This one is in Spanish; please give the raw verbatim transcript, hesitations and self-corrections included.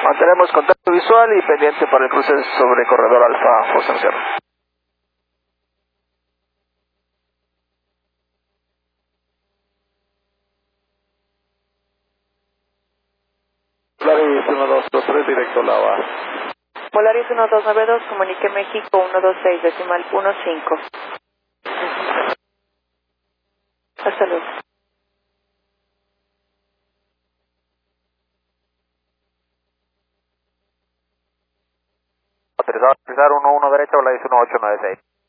Mantenemos contacto visual y pendiente para el cruce sobre corredor Alfa José Cero. Polaris uno dos dos tres, directo Lava. Polaris uno dos nueve dos, comunique México uno dos seis, decimal uno cinco. Hasta luego. Autorizado a utilizar uno uno derecha, Polaris uno ocho nueve seis.